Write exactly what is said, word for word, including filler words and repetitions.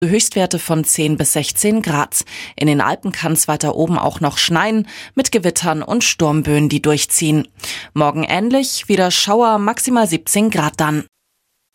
Höchstwerte von zehn bis sechzehn Grad. In den Alpen kann es weiter oben auch noch schneien, mit Gewittern und Sturmböen, die durchziehen. Morgen ähnlich, wieder Schauer, maximal siebzehn Grad dann.